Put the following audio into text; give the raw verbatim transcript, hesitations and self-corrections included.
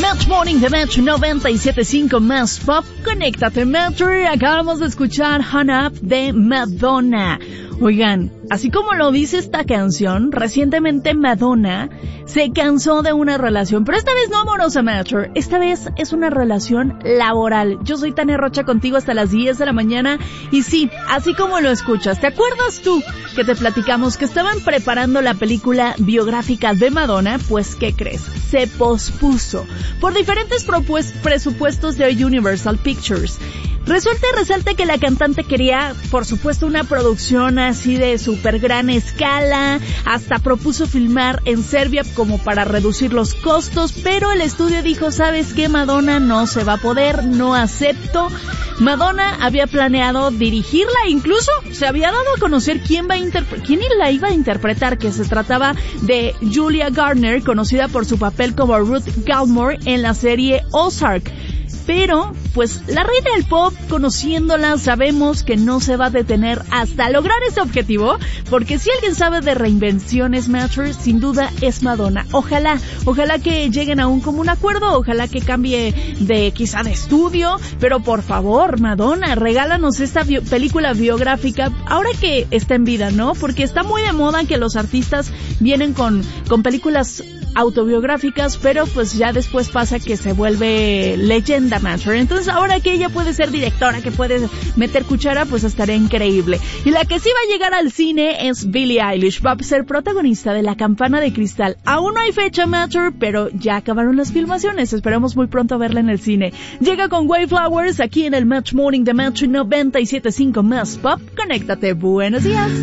Match Morning de Match noventa y siete punto cinco más Pop. Conéctate, Matcher. Acabamos de escuchar Hannah Up de Madonna. Oigan, así como lo dice esta canción, recientemente Madonna se cansó de una relación, pero esta vez no amorosa, Matcher. Esta vez es una relación laboral. Yo soy Tania Rocha contigo hasta las diez de la mañana. Y sí, así como lo escuchas, ¿te acuerdas tú que te platicamos que estaban preparando la película biográfica de Madonna? Pues, ¿qué crees? Se pospuso por diferentes propues- presupuestos de Universal Pictures. Resulta y resalta que la cantante quería, por supuesto, una producción así de súper gran escala, hasta propuso filmar en Serbia como para reducir los costos, pero el estudio dijo, ¿sabes qué, Madonna? No se va a poder, no acepto. Madonna había planeado dirigirla, incluso se había dado a conocer quién, va a interpre- quién la iba a interpretar, que se trataba de Julia Garner, conocida por su papel como Ruth Galmore en la serie Ozark. Pero, pues, la reina del pop, conociéndola, sabemos que no se va a detener hasta lograr ese objetivo, porque si alguien sabe de reinvenciones, Matcher, sin duda es Madonna. Ojalá, ojalá que lleguen a un común acuerdo, ojalá que cambie de, quizá de estudio, pero por favor, Madonna, regálanos esta bio- película biográfica, ahora que está en vida, ¿no? Porque está muy de moda que los artistas vienen con, con películas autobiográficas, pero pues ya después pasa que se vuelve leyenda, Matcher. Entonces ahora que ella puede ser directora, que puede meter cuchara, pues estaría increíble. Y la que sí va a llegar al cine es Billie Eilish, va a ser protagonista de La Campana de Cristal. Aún no hay fecha, Matcher, pero ya acabaron las filmaciones, esperamos muy pronto verla en el cine. Llega con Wayflowers aquí en el Match Morning de Match noventa y siete punto cinco más Pop. Conéctate, buenos días.